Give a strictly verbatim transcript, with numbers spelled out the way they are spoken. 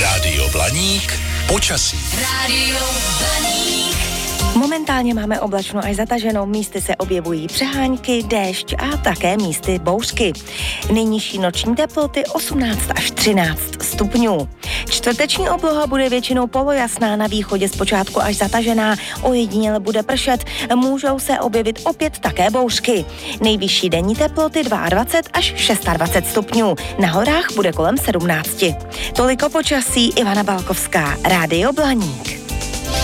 Rádio Blaník, počasí. Rádio Blaník. Momentálně máme oblačno až zataženo, místy se objevují přehánky, déšť a také místy bouřky. Nejnižší noční teploty osmnáct až třináct stupňů. Čtvrteční obloha bude většinou polojasná, na východě zpočátku až zatažená, ojediněle bude pršet, můžou se objevit opět také bouřky. Nejvyšší denní teploty dvacet dva až dvacet šest stupňů, na horách bude kolem sedmnáct. Toliko počasí, Ivana Balkovská, Rádio Blaník.